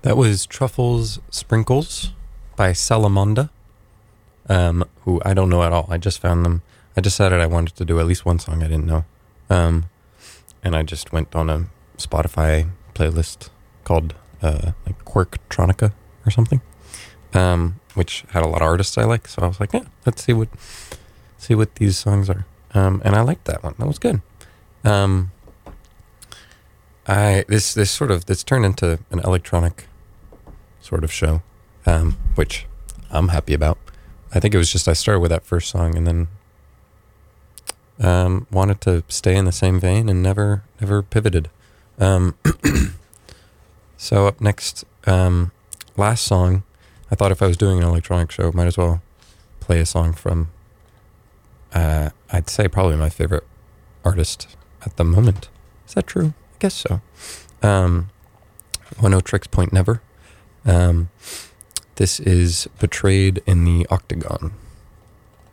That was Truffles Sprinkles by Salamonda, who I don't know at all. I just found them. I decided I wanted to do at least one song I didn't know. And I just went on a Spotify playlist called like Quirktronica or something, which had a lot of artists I like. So I was like, yeah, let's see what these songs are. And I liked that one. That was good. This turned into an electronic sort of show, which I'm happy about. I think it was just I started with that first song and then wanted to stay in the same vein and never pivoted. So up next, last song, I thought if I was doing an electronic show, might as well play a song from, I'd say probably my favorite artist at the moment. Is that true? I guess so. Oneohtrix Point Never. This is Betrayed in the Octagon.